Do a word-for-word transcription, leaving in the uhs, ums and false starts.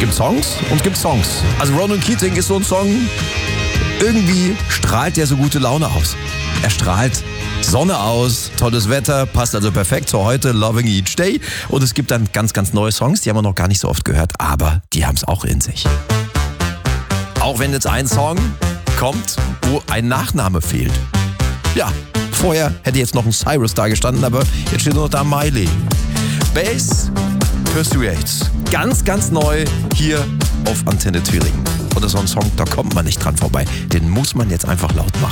gibt Songs und es gibt Songs. Also Ronan Keating ist so ein Song, irgendwie strahlt der so gute Laune aus. Er strahlt Sonne aus, tolles Wetter, passt also perfekt zu heute, Loving Each Day. Und es gibt dann ganz, ganz neue Songs, die haben wir noch gar nicht so oft gehört, aber die haben es auch in sich. Auch wenn jetzt ein Song kommt, wo ein Nachname fehlt. Ja, vorher hätte jetzt noch ein Cyrus da gestanden, aber jetzt steht nur noch da Miley. Bass Persuades. Ganz, ganz neu hier auf Antenne Thüringen. Oder so ein Song, da kommt man nicht dran vorbei. Den muss man jetzt einfach laut machen.